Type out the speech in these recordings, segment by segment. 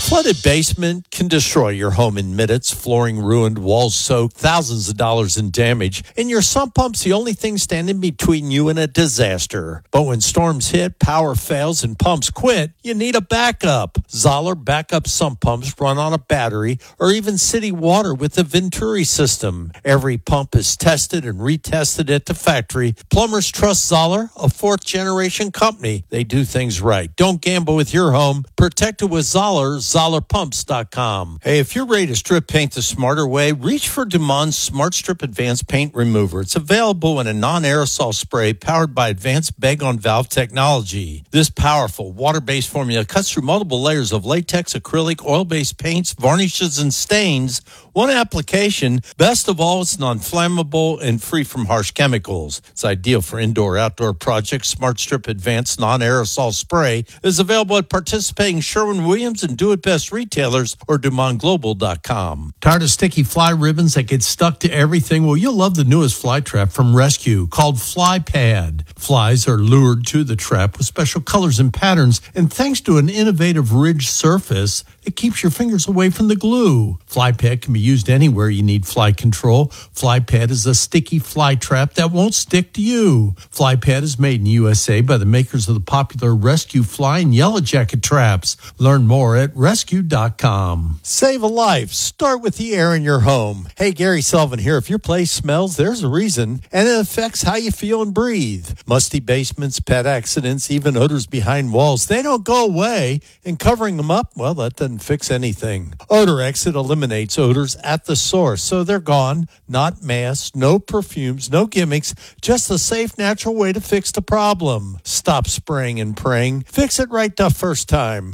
flooded basement can destroy your home in minutes. Flooring ruined, walls soaked, thousands of dollars in damage. And your sump pump's the only thing standing between you and a disaster. But when storms hit, power fails, and pumps quit, you need a backup. Zoller backup sump pumps run on a battery or even city water with the Venturi system. Every pump is tested and retested at the factory. Plumbers trust Zoller, a fourth-generation company. They do things right. Don't gamble with your home. Protect it with Zoller, ZollerPumps.com. Hey, if you're ready to strip paint the smarter way, reach for Dumont Smart Strip Advanced Paint Remover. It's available in a non-aerosol spray powered by advanced bag-on-valve technology. This powerful water-based formula cuts through multiple layers of latex, acrylic, oil-based paints, varnishes, and stains. One application. Best of all, it's non-flammable and free from harsh chemicals. It's ideal for indoor-outdoor projects. Smart Strip Advanced Non-Aerosol Spray is available at participating Sherwin-Williams and Do-It-Best retailers or DumontGlobal.com. Tired of sticky fly ribbons that get stuck to everything? Well, you'll love the newest fly trap from Rescue called Fly Pad. Flies are lured to the trap with special colors and patterns, and thanks to an innovative ridged surface, it keeps your fingers away from the glue. Fly Pad can be used anywhere you need fly control. Fly Pad is a sticky fly trap that won't stick to you. Fly Pad is made in USA by the makers of the popular Rescue Fly and Yellow Jacket traps. Learn more at rescue.com. Save a life. Start with the air in your home. Hey, Gary Sullivan here. If your place smells, there's a reason, and it affects how you feel and breathe. Musty basements, pet accidents, even odors behind walls, they don't go away, and covering them up, well, that doesn't fix anything. Odor Exit eliminates odors at the source, so they're gone. Not masks, no perfumes, no gimmicks, just a safe, natural way to fix the problem. Stop spraying and praying. Fix it right the first time.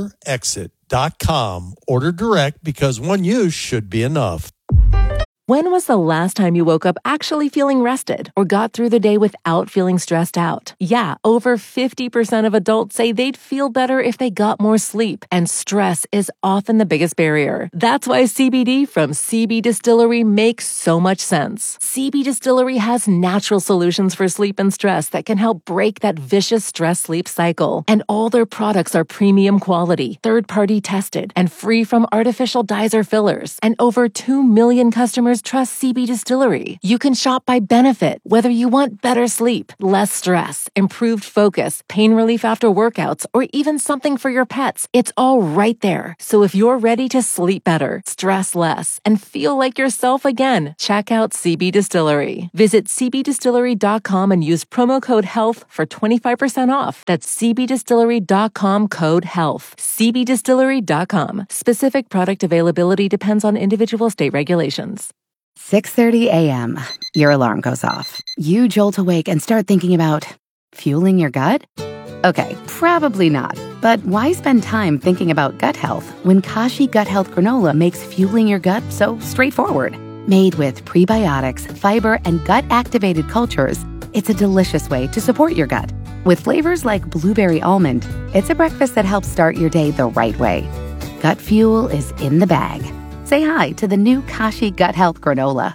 OdorExit.com. Order direct because one use should be enough. When was the last time you woke up actually feeling rested or got through the day without feeling stressed out? Yeah, over 50% of adults say they'd feel better if they got more sleep, and stress is often the biggest barrier. That's why CBD from CB Distillery makes so much sense. CB Distillery has natural solutions for sleep and stress that can help break that vicious stress-sleep cycle. And all their products are premium quality, third-party tested, and free from artificial dyes or fillers. And over 2 million customers trust CB Distillery. You can shop by benefit, whether you want better sleep, less stress, improved focus, pain relief after workouts, or even something for your pets. It's all right there. So if you're ready to sleep better, stress less, and feel like yourself again, check out CB Distillery. Visit cbdistillery.com and use promo code HEALTH for 25% off. That's cbdistillery.com code HEALTH. cbdistillery.com. Specific product availability depends on individual state regulations. 6:30 a.m. Your alarm goes off. You jolt awake and start thinking about fueling your gut? Okay, probably not. But why spend time thinking about gut health when Kashi Gut Health Granola makes fueling your gut so straightforward? Made with prebiotics, fiber, and gut-activated cultures, it's a delicious way to support your gut. With flavors like blueberry almond, it's a breakfast that helps start your day the right way. Gut fuel is in the bag. Say hi to the new Kashi Gut Health Granola.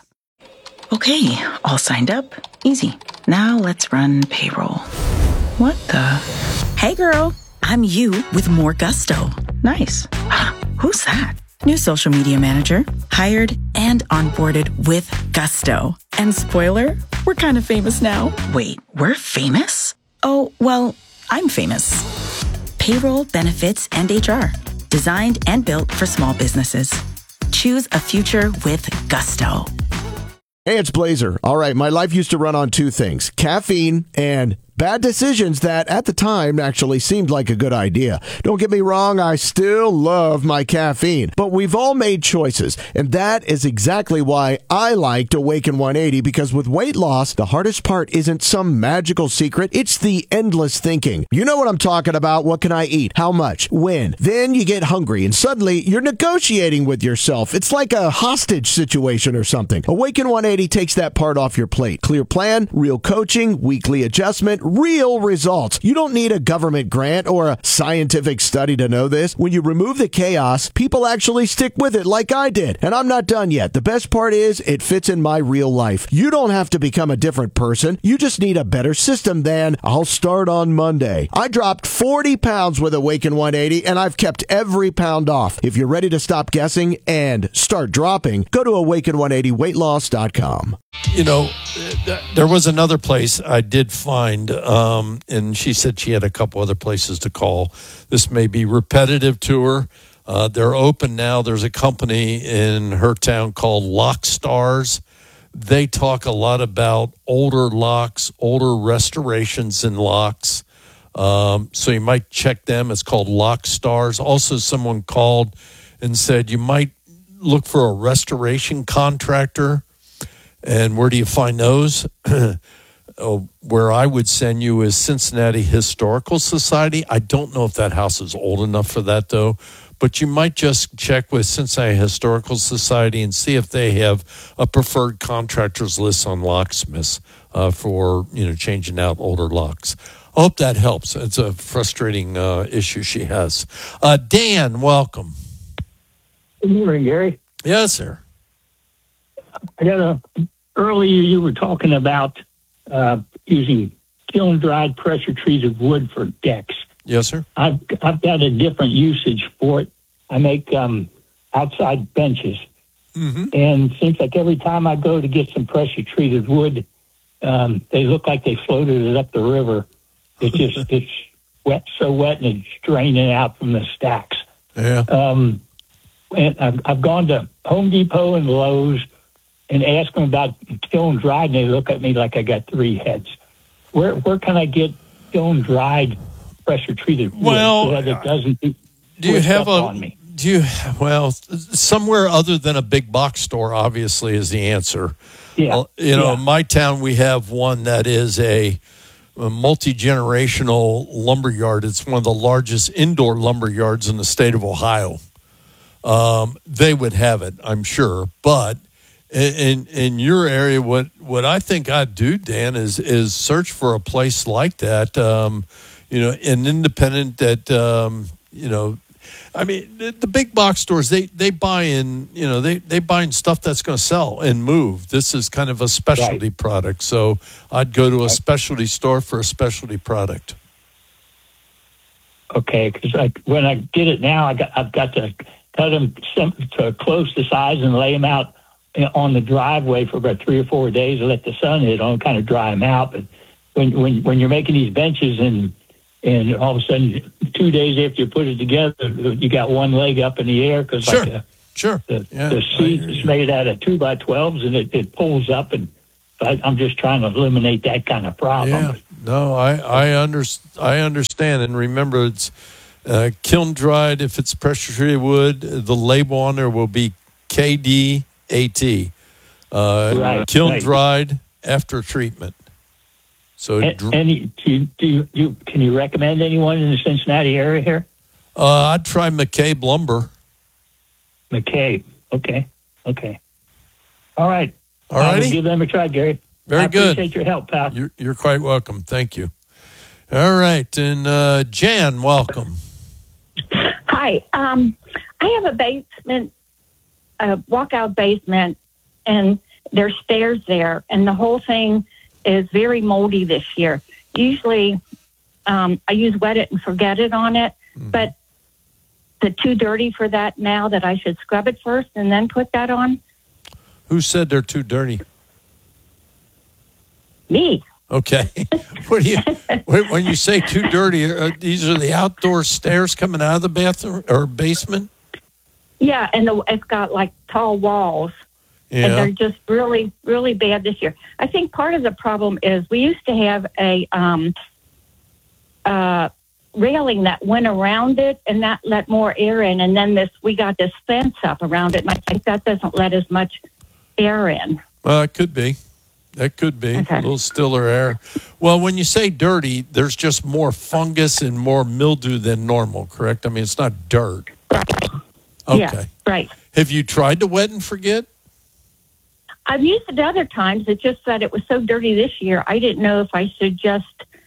Okay, all signed up. Easy. Now let's run payroll. What the? Hey girl, I'm you with more gusto. Nice. Who's that? New social media manager. Hired and onboarded with gusto. And spoiler, we're kind of famous now. Wait, we're famous? Oh, well, I'm famous. Payroll, benefits, and HR. Designed and built for small businesses. Choose a future with gusto. Hey, it's Blazer. All right, my life used to run on two things, caffeine and bad decisions that at the time actually seemed like a good idea. Don't get me wrong, I still love my caffeine, but we've all made choices, and that is exactly why I liked Awaken 180, because with weight loss, the hardest part isn't some magical secret, it's the endless thinking. You know what I'm talking about. What can I eat? How much? When? Then you get hungry, and suddenly you're negotiating with yourself. It's like a hostage situation or something. Awaken 180 takes that part off your plate. Clear plan, real coaching, weekly adjustment, real results. You don't need a government grant or a scientific study to know this. When you remove the chaos, people actually stick with it like I did. And I'm not done yet. The best part is it fits in my real life. You don't have to become a different person. You just need a better system than I'll start on Monday. I dropped 40 pounds with Awaken 180 and I've kept every pound off. If you're ready to stop guessing and start dropping, go to awaken180weightloss.com. You know, there was another place I did find, and she said she had a couple other places to call. This may be repetitive to her. They're open now. There's a company in her town called Lock Stars. They talk a lot about older locks, older restorations in locks. So you might check them. It's called Lock Stars. Also, someone called and said you might look for a restoration contractor. And where do you find those? Where I would send you is Cincinnati Historical Society. I don't know if that house is old enough for that, though. But you might just check with Cincinnati Historical Society and see if they have a preferred contractors list on locksmiths for changing out older locks. I hope that helps. It's a frustrating issue she has. Dan, welcome. Good morning, Gary. Yes, sir. Earlier you were talking about using kiln-dried pressure-treated wood for decks. Yes, sir. I've got a different usage for it. I make outside benches. Mm-hmm. And it seems like every time I go to get some pressure-treated wood, they look like they floated it up the river. It's wet, so wet, and it's draining out from the stacks. Yeah. And I've gone to Home Depot and Lowe's and ask them about kiln-dried, and they look at me like I got three heads. Where can I get kiln-dried pressure-treated wood so that it doesn't do you have on me? Somewhere other than a big box store, obviously, is the answer. Yeah. In my town, we have one that is a multi-generational lumber yard. It's one of the largest indoor lumber yards in the state of Ohio. They would have it, I'm sure. But in your area, what I think I'd do, Dan, is search for a place like that. An independent that the big box stores they buy in they buy in stuff that's going to sell and move. This is kind of a specialty product, so I'd go to a specialty store for a specialty product. Okay, because when I get it now, I've got to cut them to close the size and lay them out on the driveway for about 3 or 4 days and let the sun hit on, kind of dry them out. But when you're making these benches and all of a sudden 2 days after you put it together, you got one leg up in the air because the seat is made out of 2x12s and it pulls up, and I'm just trying to eliminate that kind of problem. Yeah. No, I understand, and remember it's kiln dried. If it's pressure treated wood, the label on there will be KDAT, kiln dried after treatment. So, can you recommend anyone in the Cincinnati area here? I'd try McCabe Lumber. McCabe, okay. All right. All right. Give them a try, Gary. Very good. I appreciate your help, pal. You're quite welcome. Thank you. All right, and Jan, welcome. Hi. I have a basement, a walkout basement, and there's stairs there, and the whole thing is very moldy this year. Usually, I use wet it and forget it on it, but it's too dirty for that now that I should scrub it first and then put that on. Who said they're too dirty? Me. Okay. What do you? When you say too dirty, these are the outdoor stairs coming out of the bathroom or basement? Yeah, and it's got like tall walls. Yeah. And they're just really, really bad this year. I think part of the problem is we used to have a railing that went around it, and that let more air in. And then we got this fence up around it, and I think that doesn't let as much air in. It could be. That could be. Okay. A little stiller air. Well, when you say dirty, there's just more fungus and more mildew than normal, correct? I mean, it's not dirt. Right. Okay. Yeah, right. Have you tried to wet and forget? I've used it other times. It's just that it was so dirty this year, I didn't know if I should just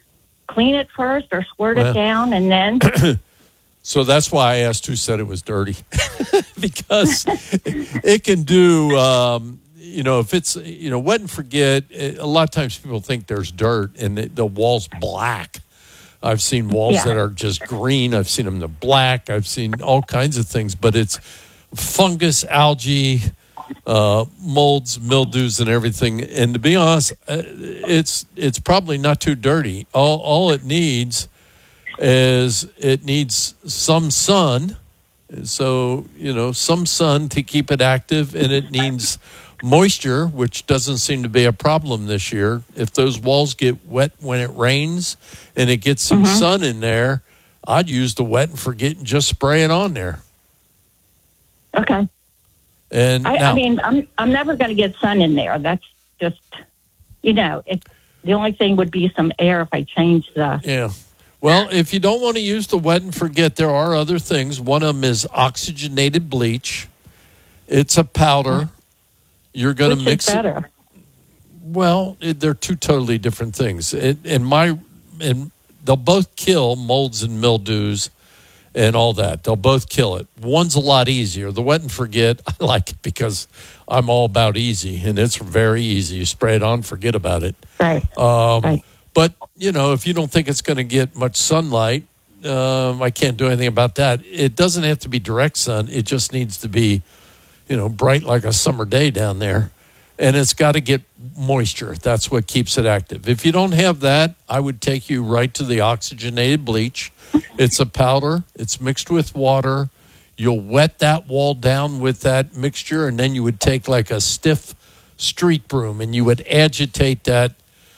clean it first or squirt it down and then? So that's why I asked who said it was dirty. Because it can do, if it's, wet and forget, a lot of times people think there's dirt and the wall's black. I've seen walls that are just green. I've seen them, they're black. I've seen all kinds of things, but it's fungus, algae, molds, mildews, and everything. And to be honest, it's probably not too dirty. All it needs is some sun. So, some sun to keep it active, and it needs moisture, which doesn't seem to be a problem this year. If those walls get wet when it rains and it gets some sun in there, I'd use the wet and forget and just spray it on there. Okay. And I'm never going to get sun in there. That's just, the only thing would be some air if I change the. Yeah. Well, if you don't want to use the wet and forget, there are other things. One of them is oxygenated bleach. It's a powder. You're going to mix it. Better? Well, they're two totally different things. And they'll both kill molds and mildews and all that. They'll both kill it. One's a lot easier. The wet and forget, I like it because I'm all about easy, and it's very easy. You spray it on, forget about it. Right. Right. But, if you don't think it's going to get much sunlight, I can't do anything about that. It doesn't have to be direct sun. It just needs to be, bright like a summer day down there. And it's got to get moisture. That's what keeps it active. If you don't have that, I would take you right to the oxygenated bleach. It's a powder. It's mixed with water. You'll wet that wall down with that mixture, and then you would take like a stiff street broom, and you would agitate that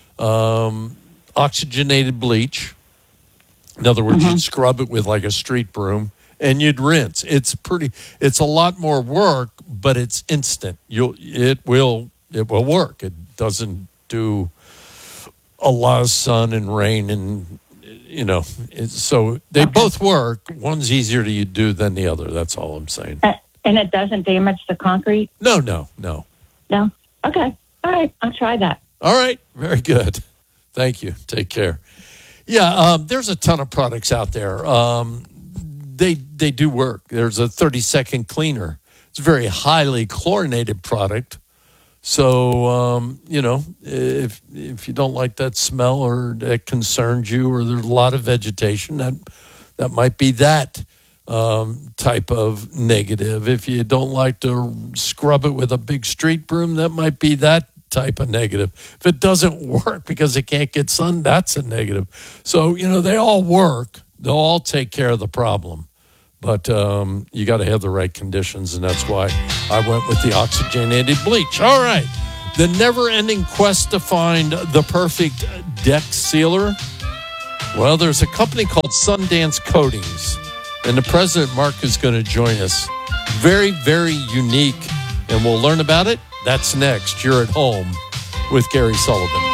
oxygenated bleach. In other words, you'd scrub it with like a street broom, and you'd rinse. It's a lot more work, but it's instant. It will work. It doesn't do a lot of sun and rain, and so they both work. One's easier to do than the other. That's all I'm saying. And it doesn't damage the concrete? No. No? Okay. All right. I'll try that. All right. Very good. Thank you. Take care. Yeah, there's a ton of products out there. They do work. There's a 30-second cleaner. It's a very highly chlorinated product. So, if you don't like that smell or that concerns you, or there's a lot of vegetation, that might be that type of negative. If you don't like to scrub it with a big street broom, that might be that type of negative. If it doesn't work because it can't get sun, that's a negative. So, they all work. They'll all take care of the problem. But you got to have the right conditions, and that's why I went with the oxygenated bleach. All right. The never-ending quest to find the perfect deck sealer. Well, there's a company called Sundance Coatings, and the president, Mark, is going to join us. Very, very unique, and we'll learn about it. That's next. You're at home with Gary Sullivan.